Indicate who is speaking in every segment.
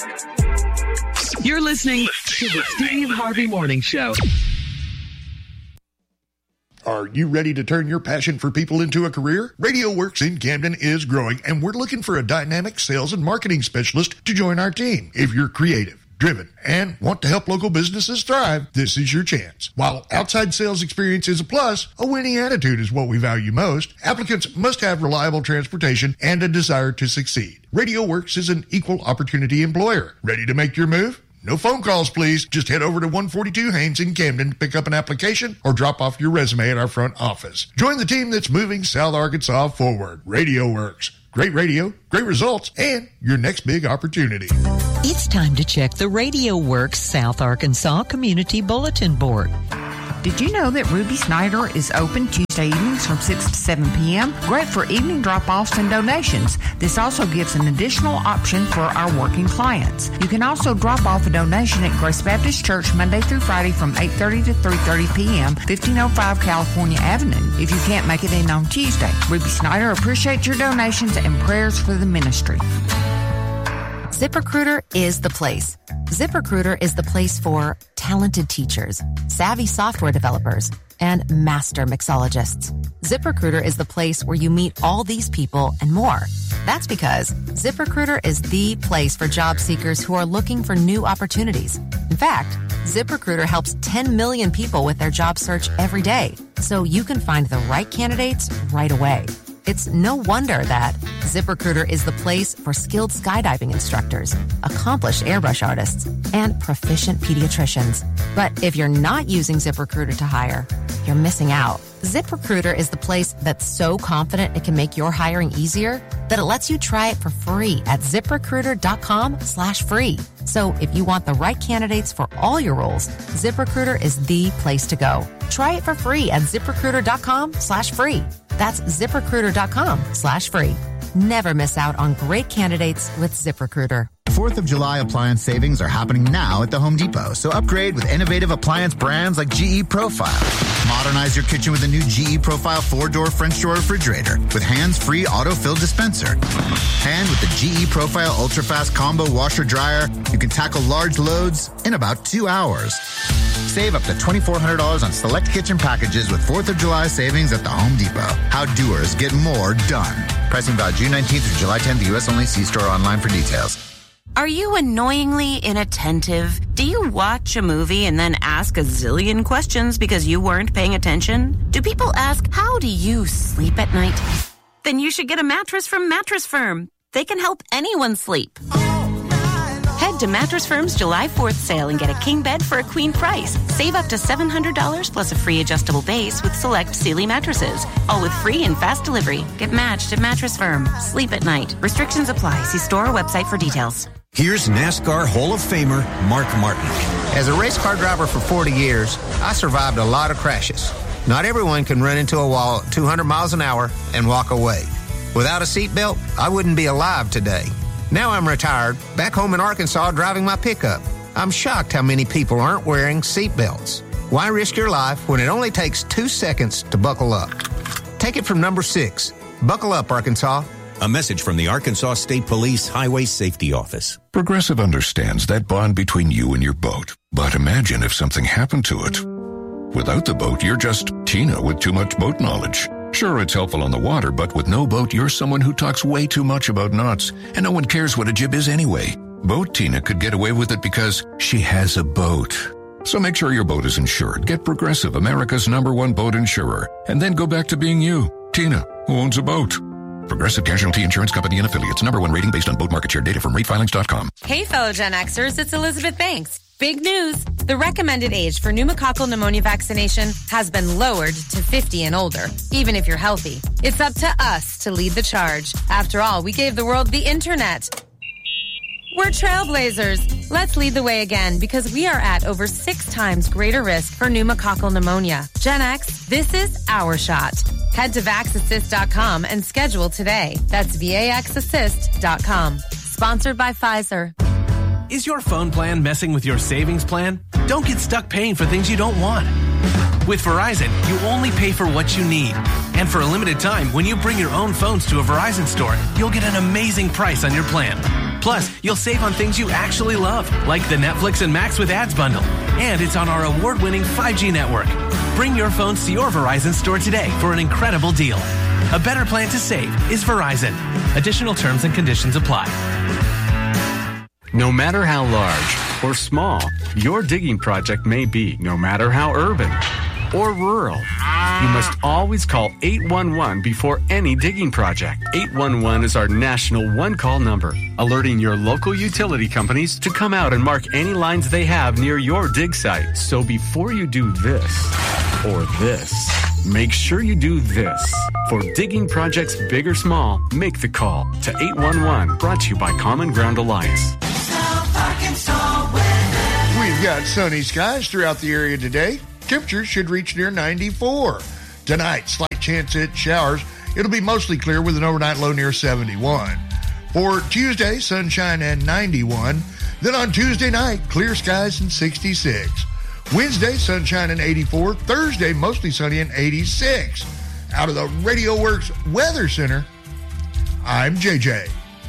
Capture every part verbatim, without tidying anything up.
Speaker 1: You're listening to the Steve Harvey Morning Show.
Speaker 2: Are you ready to turn your passion for people into a career? RadioWorks in Camden is growing, and we're looking for a dynamic sales and marketing specialist to join our team. If you're creative, driven, and want to help local businesses thrive, this is your chance. While outside sales experience is a plus, a winning attitude is what we value most. Applicants must have reliable transportation and a desire to succeed. RadioWorks is an equal opportunity employer. Ready to make your move? No phone calls, please. Just head over to one forty-two Haynes in Camden to pick up an application or drop off your resume at our front office. Join the team that's moving South Arkansas forward. RadioWorks. Great radio, great results, and your next big opportunity.
Speaker 3: It's time to check the RadioWorks South Arkansas Community Bulletin Board.
Speaker 4: Did you know that Ruby Snyder is open Tuesday evenings from six to seven p.m.? Great for evening drop-offs and donations. This also gives an additional option for our working clients. You can also drop off a donation at Grace Baptist Church Monday through Friday from eight thirty to three thirty p.m., fifteen oh five California Avenue, if you can't make it in on Tuesday. Ruby Snyder appreciates your donations and prayers for the ministry.
Speaker 5: ZipRecruiter is the place. ZipRecruiter is the place for talented teachers, savvy software developers, and master mixologists. ZipRecruiter is the place where you meet all these people and more. That's because ZipRecruiter is the place for job seekers who are looking for new opportunities. In fact, ZipRecruiter helps ten million people with their job search every day, so you can find the right candidates right away. It's no wonder that ZipRecruiter is the place for skilled skydiving instructors, accomplished airbrush artists, and proficient pediatricians. But if you're not using ZipRecruiter to hire, you're missing out. ZipRecruiter is the place that's so confident it can make your hiring easier that it lets you try it for free at ZipRecruiter.com slash free. So if you want the right candidates for all your roles, ZipRecruiter is the place to go. Try it for free at ZipRecruiter.com slash free. That's ZipRecruiter.com slash free. Never miss out on great candidates with ZipRecruiter.
Speaker 6: fourth of July appliance savings are happening now at the Home Depot, so upgrade with innovative appliance brands like G E Profile. Modernize your kitchen with a new G E Profile four-door French door refrigerator with hands-free auto-fill dispenser. And with the G E Profile ultra-fast combo washer-dryer, you can tackle large loads in about two hours. Save up to twenty-four hundred dollars on select kitchen packages with fourth of July savings at the Home Depot. How doers get more done. Pricing valid June nineteenth through July tenth, U S only. See store online for details.
Speaker 7: Are you annoyingly inattentive? Do you watch a movie and then ask a zillion questions because you weren't paying attention? Do people ask, how do you sleep at night? Then you should get a mattress from Mattress Firm. They can help anyone sleep. Head to Mattress Firm's July fourth sale and get a king bed for a queen price. Save up to seven hundred dollars plus a free adjustable base with select Sealy mattresses. All with free and fast delivery. Get matched at Mattress Firm. Sleep at night. Restrictions apply. See store or website for details.
Speaker 8: Here's NASCAR Hall of Famer Mark Martin.
Speaker 9: As a race car driver for forty years, I survived a lot of crashes. Not everyone can run into a wall at two hundred miles an hour and walk away. Without a seatbelt, I wouldn't be alive today. Now I'm retired, back home in Arkansas driving my pickup. I'm shocked how many people aren't wearing seatbelts. Why risk your life when it only takes two seconds to buckle up? Take it from number six. Buckle up, Arkansas.
Speaker 8: A message from the Arkansas State Police Highway Safety Office.
Speaker 10: Progressive understands that bond between you and your boat. But imagine if something happened to it. Without the boat, you're just Tina with too much boat knowledge. Sure, it's helpful on the water, but with no boat, you're someone who talks way too much about knots, and no one cares what a jib is anyway. Boat Tina could get away with it because she has a boat. So make sure your boat is insured. Get Progressive, America's number one boat insurer, and then go back to being you, Tina, who owns a boat. Progressive Casualty Insurance Company and Affiliates. Number one rating based on boat market share data from rate filings dot com.
Speaker 11: Hey, fellow Gen Xers, it's Elizabeth Banks. Big news. The recommended age for pneumococcal pneumonia vaccination has been lowered to fifty and older, even if you're healthy. It's up to us to lead the charge. After all, we gave the world the internet. We're trailblazers. Let's lead the way again because we are at over six times greater risk for pneumococcal pneumonia. Gen X, this is our shot. Head to vax assist dot com and schedule today. That's V A X assist dot com. Sponsored by Pfizer.
Speaker 12: Is your phone plan messing with your savings plan? Don't get stuck paying for things you don't want. With Verizon, you only pay for what you need. And for a limited time, when you bring your own phones to a Verizon store, you'll get an amazing price on your plan. Plus, you'll save on things you actually love, like the Netflix and Max with Ads bundle. And it's on our award-winning five G network. Bring your phones to your Verizon store today for an incredible deal. A better plan to save is Verizon. Additional terms and conditions apply.
Speaker 13: No matter how large or small your digging project may be, no matter how urban or rural, you must always call eight one one before any digging project. eight one one is our national one-call number, alerting your local utility companies to come out and mark any lines they have near your dig site. So before you do this or this, make sure you do this. For digging projects big or small, make the call to eight one one, brought to you by Common Ground Alliance.
Speaker 2: We've got sunny skies throughout the area today. Temperatures should reach near ninety-four. Tonight, slight chance at showers. It'll be mostly clear with an overnight low near seventy-one. For Tuesday, sunshine and ninety-one. Then on Tuesday night, clear skies and sixty-six. Wednesday, sunshine and eighty-four. Thursday, mostly sunny and eighty-six. Out of the Radio Works Weather Center, I'm J J.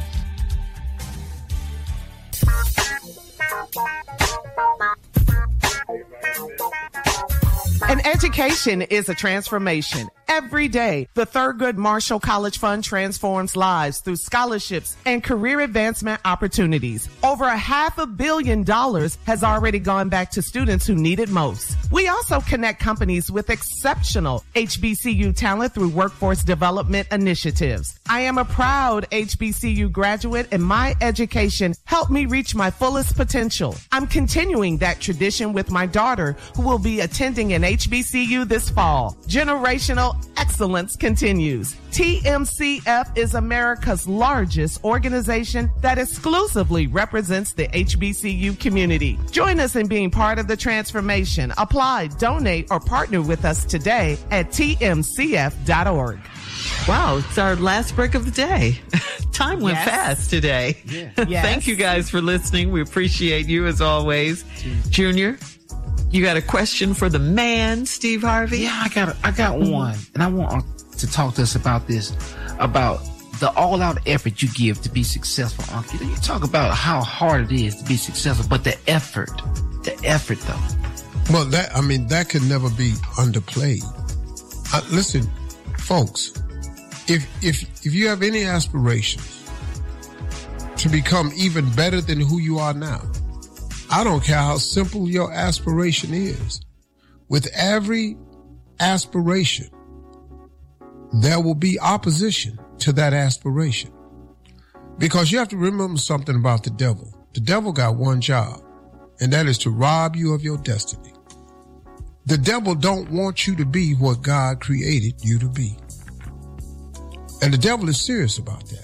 Speaker 14: An education is a transformation. Every day, the Thurgood Marshall College Fund transforms lives through scholarships and career advancement opportunities. Over a half a billion dollars has already gone back to students who need it most. We also connect companies with exceptional H B C U talent through workforce development initiatives. I am a proud H B C U graduate, and my education helped me reach my fullest potential. I'm continuing that tradition with my daughter, who will be attending an H B C U this fall. Generational excellence continues. T M C F is America's largest organization that exclusively represents the H B C U community. Join us in being part of the transformation. Apply, donate, or partner with us today at T M C F dot org.
Speaker 3: Wow, it's our last break of the day. Time went yes. fast today. Yeah. Yes. Thank you guys for listening. We appreciate you as always. Junior, you got a question for the man, Steve Harvey?
Speaker 15: Yeah, I got, I got one, and I want to talk to us about this, about the all-out effort you give to be successful, Uncle. You talk about how hard it is to be successful, but the effort, the effort, though.
Speaker 16: Well, that I mean, that could never be underplayed. Uh, listen, folks, if if if you have any aspirations to become even better than who you are now, I don't care how simple your aspiration is. With every aspiration, there will be opposition to that aspiration. Because you have to remember something about the devil. The devil got one job, and that is to rob you of your destiny. The devil don't want you to be what God created you to be. And the devil is serious about that.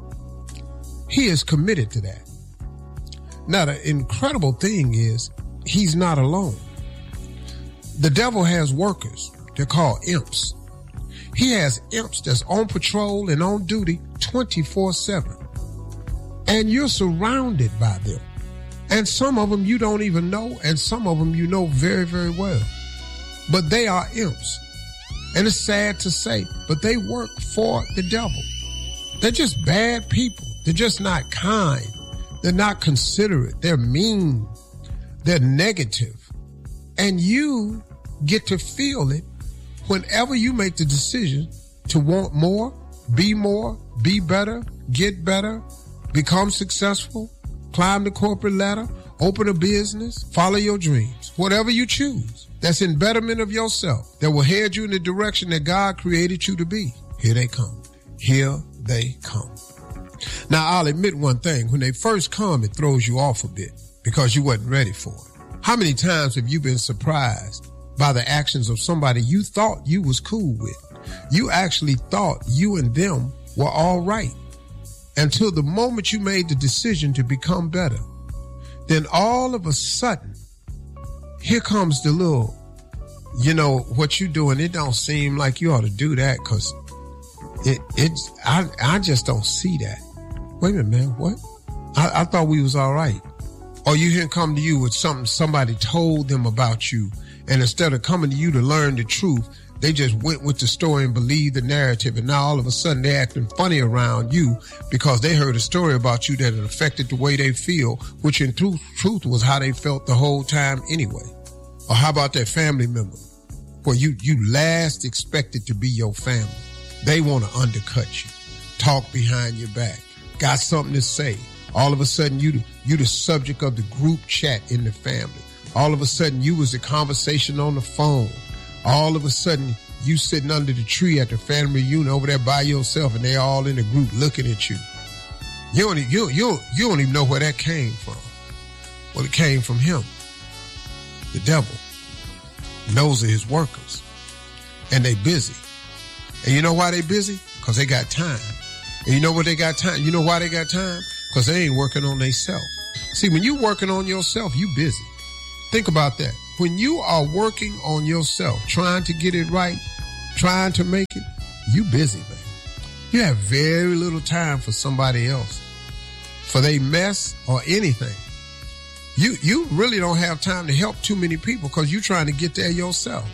Speaker 16: He is committed to that. Now, the incredible thing is, he's not alone. The devil has workers. They're called imps. He has imps that's on patrol and on duty twenty-four seven. And you're surrounded by them. And some of them you don't even know, and some of them you know very, very well. But they are imps. And it's sad to say, but they work for the devil. They're just bad people. They're just not kind. They're not considerate. They're mean. They're negative. And you get to feel it whenever you make the decision to want more, be more, be better, get better, become successful, climb the corporate ladder, open a business, follow your dreams. Whatever you choose, that's in betterment of yourself, that will head you in the direction that God created you to be. Here they come. Here they come. Now, I'll admit one thing. When they first come, it throws you off a bit because you wasn't ready for it. How many times have you been surprised by the actions of somebody you thought you was cool with? You actually thought you and them were all right until the moment you made the decision to become better. Then all of a sudden, here comes the little, you know, what you doing, it don't seem like you ought to do that because it, it's, I, I just don't see that. Wait a minute, man, what? I, I thought we was all right. Or you hear come to you with something somebody told them about you, and instead of coming to you to learn the truth, They just went with the story and believed the narrative, and now all of a sudden they're acting funny around you because they heard a story about you that had affected the way they feel, which in truth, truth was how they felt the whole time anyway. Or how about that family member where you, you last expected to be your family? They want to undercut you, talk behind your back, got something to say. All of a sudden you, you the subject of the group chat in the family. All of a sudden you was the conversation on the phone. All of a sudden, you sitting under the tree at the family reunion over there by yourself, and they all in the group looking at you. You don't, you, you, you don't even know where that came from. Well, it came from him. The devil. And those are his workers. And they busy. And you know why they busy? Because they got time. And you know what they got time? You know why they got time? Because they ain't working on themselves. See, when you working on yourself, you busy. Think about that. When you are working on yourself, trying to get it right, trying to make it, you busy, man. You have very little time for somebody else, for they mess or anything. You you really don't have time to help too many people because you're trying to get there yourself.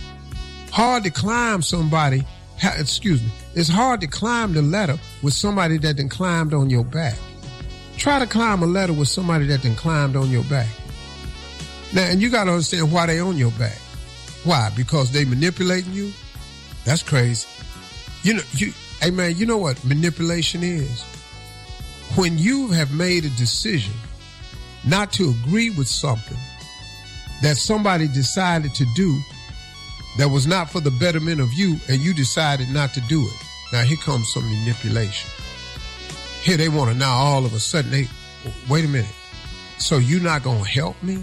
Speaker 16: Hard to climb somebody, excuse me, it's hard to climb the ladder with somebody that done climbed on your back. Try to climb a ladder with somebody that done climbed on your back. Now, and you got to understand why they on your back. Why? Because they manipulating you? That's crazy. You know, you, hey man, you know what manipulation is? When you have made a decision not to agree with something that somebody decided to do that was not for the betterment of you, and you decided not to do it. Now, here comes some manipulation. Here they want to now all of a sudden, they, wait a minute. So you're not going to help me?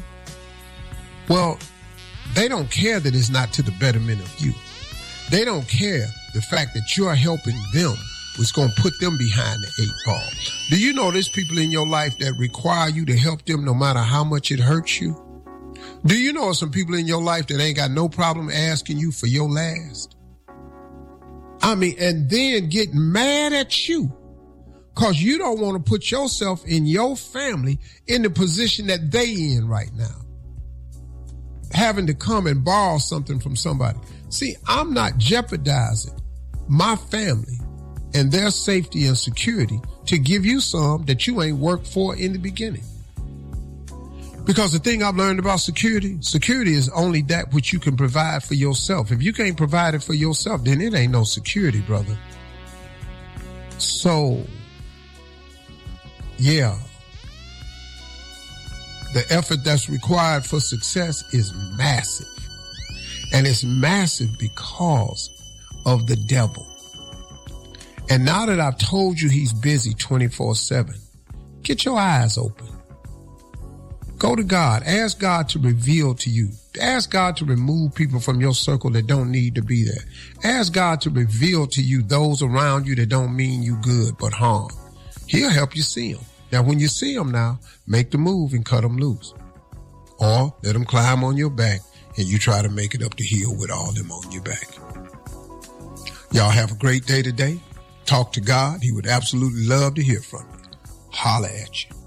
Speaker 16: Well, they don't care that it's not to the betterment of you. They don't care the fact that you're helping them was going to put them behind the eight ball. Do you know there's people in your life that require you to help them no matter how much it hurts you? Do you know some people in your life that ain't got no problem asking you for your last? I mean, and then get mad at you because you don't want to put yourself in your family in the position that they in right now. Having to come and borrow something from somebody. See, I'm not jeopardizing my family and their safety and security to give you some that you ain't worked for in the beginning. Because the thing I've learned about security, security is only that which you can provide for yourself. If you can't provide it for yourself, then it ain't no security, brother. So, yeah. The effort that's required for success is massive. And it's massive because of the devil. And now that I've told you he's busy twenty-four seven, get your eyes open. Go to God. Ask God to reveal to you. Ask God to remove people from your circle that don't need to be there. Ask God to reveal to you those around you that don't mean you good but harm. He'll help you see them. Now, when you see them now, make the move and cut them loose. Or let them climb on your back and you try to make it up the hill with all them on your back. Y'all have a great day today. Talk to God. He would absolutely love to hear from you. Holla at you.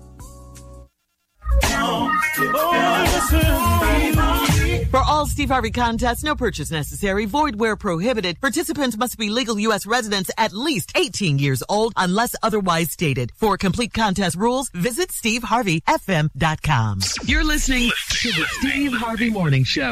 Speaker 3: For all Steve Harvey contests, no purchase necessary, void where prohibited. Participants must be legal U S residents at least eighteen years old unless otherwise stated. For complete contest rules, visit steve harvey f m dot com.
Speaker 1: You're listening to the Steve Harvey Morning Show.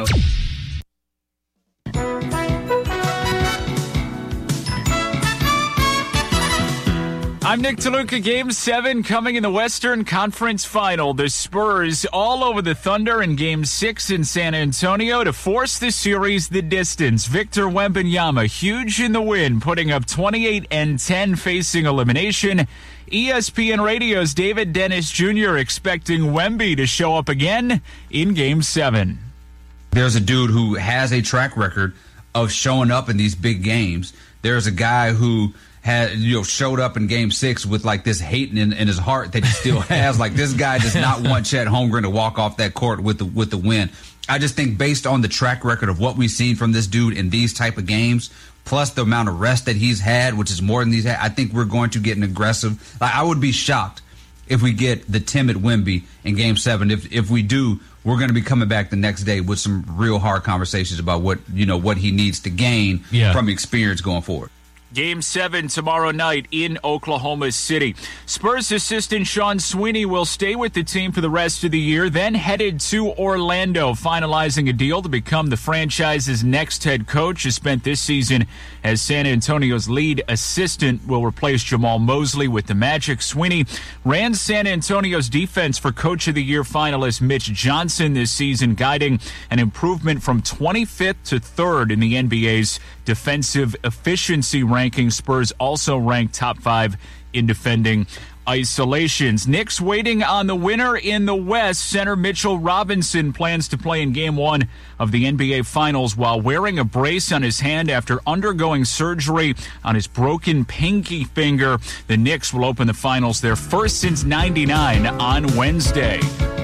Speaker 17: I'm Nick DeLuca. Game seven coming in the Western Conference Final. The Spurs all over the Thunder in Game six in San Antonio to force the series the distance. Victor Wembanyama, huge in the win, putting up twenty-eight and ten facing elimination. E S P N Radio's David Dennis Junior expecting Wemby to show up again in Game seven.
Speaker 18: There's a dude who has a track record of showing up in these big games. There's a guy who had, you know, showed up in Game Six with like this hate in, in his heart that he still has. Like, this guy does not want Chet Holmgren to walk off that court with the with the win. I just think based on the track record of what we've seen from this dude in these type of games, plus the amount of rest that he's had, which is more than he's had, I think we're going to get an aggressive. Like, I would be shocked if we get the timid Wemby in Game seven. If if we do, we're going to be coming back the next day with some real hard conversations about what, you know, what he needs to gain
Speaker 17: yeah.
Speaker 18: from experience going forward.
Speaker 17: Game seven tomorrow night in Oklahoma City. Spurs assistant Sean Sweeney will stay with the team for the rest of the year, then headed to Orlando, finalizing a deal to become the franchise's next head coach. He spent this season as San Antonio's lead assistant, will replace Jamal Mosley with the Magic. Sweeney ran San Antonio's defense for Coach of the Year finalist Mitch Johnson this season, guiding an improvement from twenty-fifth to third in the N B A's defensive efficiency ranking. Spurs also ranked top five in defending isolations. Knicks waiting on the winner in the West. Center Mitchell Robinson plans to play in Game one of the N B A Finals while wearing a brace on his hand after undergoing surgery on his broken pinky finger. The Knicks will open the Finals, their first since ninety-nine, on Wednesday.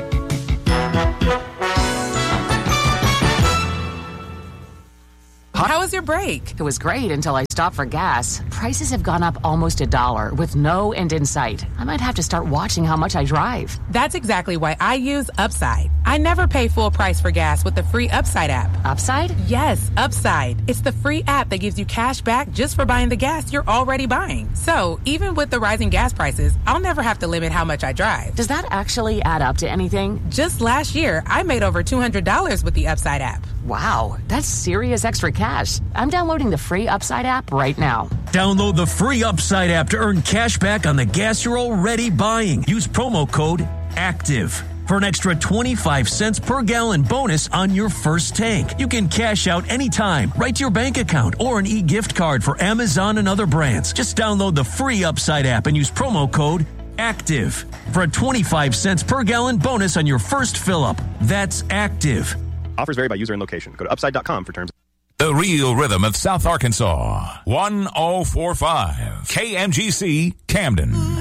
Speaker 19: How was your break?
Speaker 20: It was great until I stopped for gas. Prices have gone up almost a dollar with no end in sight. I might have to start watching how much I drive.
Speaker 19: That's exactly why I use Upside. I never pay full price for gas with the free Upside app.
Speaker 20: Upside?
Speaker 19: Yes, Upside. It's the free app that gives you cash back just for buying the gas you're already buying. So even with the rising gas prices, I'll never have to limit how much I drive.
Speaker 20: Does that actually add up to anything?
Speaker 19: Just last year, I made over two hundred dollars with the Upside app.
Speaker 20: Wow, that's serious extra cash. I'm downloading the free Upside app right now.
Speaker 21: Download the free Upside app to earn cash back on the gas you're already buying. Use promo code ACTIVE for an extra twenty-five cents per gallon bonus on your first tank. You can cash out anytime, right to your bank account, or an e-gift card for Amazon and other brands. Just download the free Upside app and use promo code ACTIVE for a twenty-five cents per gallon bonus on your first fill-up. That's ACTIVE.
Speaker 22: Offers vary by user and location. Go to upside dot com for terms.
Speaker 23: The real rhythm of South Arkansas. one oh four point five K M G C Camden.